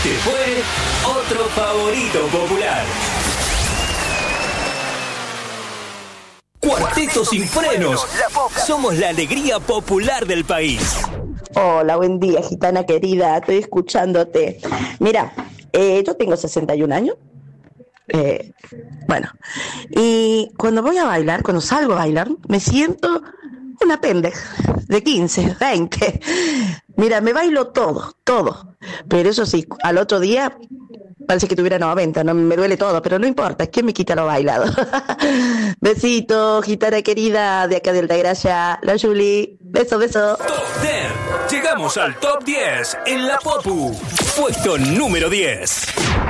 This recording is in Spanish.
Este fue otro favorito popular. Cuarteto Sin Frenos. Somos la alegría popular del país. Hola, buen día, gitana querida. Estoy escuchándote. Mira, yo tengo 61 años. Bueno, y cuando voy a bailar, cuando salgo a bailar, me siento una pendeja de 15, 20. Mira, me bailo todo. Pero eso sí, al otro día parece que tuviera 90, no me duele todo, pero no importa, ¿quién me quita lo bailado? Besito, gitana querida, de acá de Altagracia, la Juli. Beso. Top 10. Llegamos al top 10 en la Popu. Puesto número 10.